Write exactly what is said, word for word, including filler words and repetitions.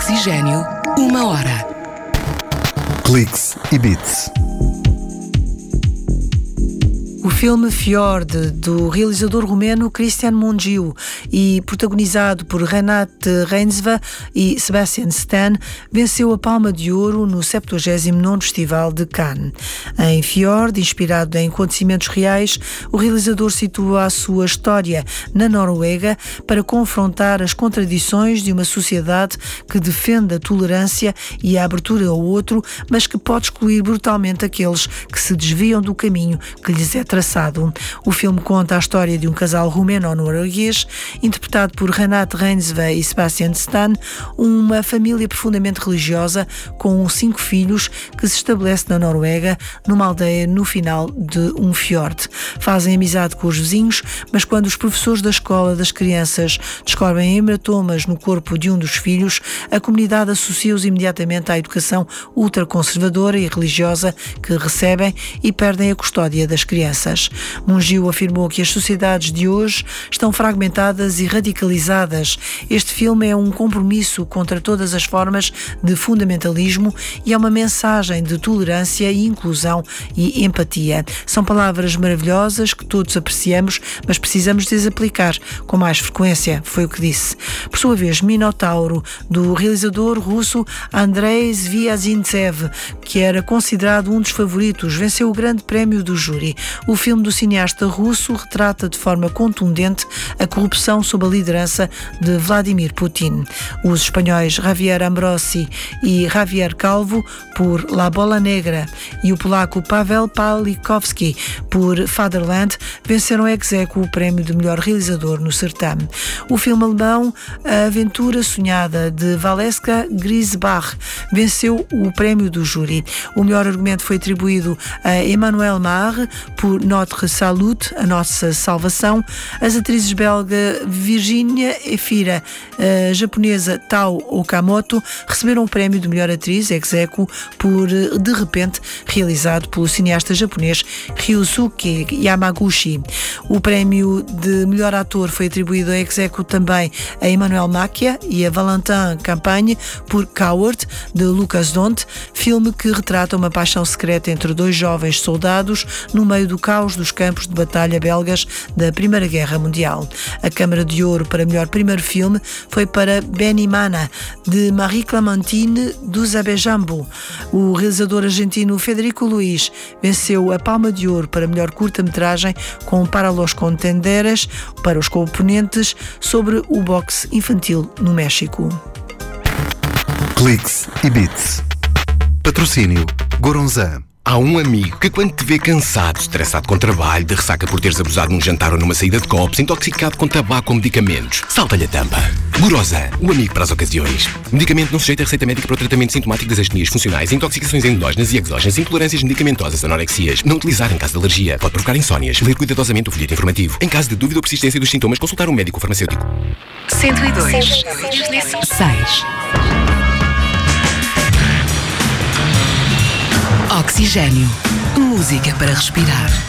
Oxigênio, uma hora. Cliques e Beats. O filme Fjord, do realizador romeno Cristian Mungiu e protagonizado por Renate Reinsve e Sebastian Stan, venceu a Palma de Ouro no septuagésimo nono Festival de Cannes. Em Fjord, inspirado em acontecimentos reais, o realizador situa a sua história na Noruega para confrontar as contradições de uma sociedade que defende a tolerância e a abertura ao outro, mas que pode excluir brutalmente aqueles que se desviam do caminho que lhes é traçado. O filme conta a história de um casal romeno-norueguês, interpretado por Renate Reinsve e Sebastian Stan, uma família profundamente religiosa com cinco filhos que se estabelece na Noruega, numa aldeia no final de um fiord. Fazem amizade com os vizinhos, mas quando os professores da escola das crianças descobrem hematomas no corpo de um dos filhos, a comunidade associa-os imediatamente à educação ultraconservadora e religiosa que recebem e perdem a custódia das crianças. Mungiu afirmou que as sociedades de hoje estão fragmentadas e radicalizadas. Este filme é um compromisso contra todas as formas de fundamentalismo e é uma mensagem de tolerância e inclusão e empatia. São palavras maravilhosas que todos apreciamos, mas precisamos de as aplicar com mais frequência, foi o que disse. Por sua vez, Minotauro, do realizador russo Andrei Zvyazintsev, que era considerado um dos favoritos, venceu o grande prémio do júri. O filme do cineasta russo retrata de forma contundente a corrupção sob a liderança de Vladimir Putin. Os espanhóis Javier Ambrosi e Javier Calvo por La Bola Negra e o polaco Pavel Pawlikowski por Fatherland venceram ex aequo o prémio de melhor realizador no certame. O filme alemão A Aventura Sonhada de Valeska Griesbach venceu o prémio do júri. O melhor argumento foi atribuído a Emmanuel Mare por Notre Salut, a nossa salvação. As atrizes belga Virginia Efira, a japonesa Tao Okamoto, receberam o prémio de melhor atriz ex aequo por De Repente, realizado pelo cineasta japonês Ryusuke Yamaguchi. O prémio de melhor ator foi atribuído ex aequo também a Emmanuel Macchia e a Valentin Campagne por Coward, de Lucas Dont, filme que retrata uma paixão secreta entre dois jovens soldados no meio do caos dos campos de batalha belgas da Primeira Guerra Mundial. A Câmara de Ouro para melhor primeiro filme foi para Benimana, de Marie-Clémentine Duzabejambo. O realizador argentino Federico Luís venceu a Palma de Ouro para melhor curta-metragem com Para los Contendores, para os componentes, sobre o boxe infantil no México. Cliques e Beats. Patrocínio Goronzan. Há um amigo que, quando te vê cansado, estressado com trabalho, de ressaca por teres abusado num jantar ou numa saída de copos, intoxicado com tabaco ou medicamentos, salta-lhe a tampa. Gorosan, o amigo para as ocasiões. Medicamento não sujeito a receita médica para o tratamento sintomático das astenias funcionais, intoxicações endógenas e exógenas, intolerâncias medicamentosas, anorexias. Não utilizar em caso de alergia. Pode provocar insónias. Ler cuidadosamente o folheto informativo. Em caso de dúvida ou persistência dos sintomas, consultar um médico ou farmacêutico. cento e dois, seis. Oxigênio. Música para respirar.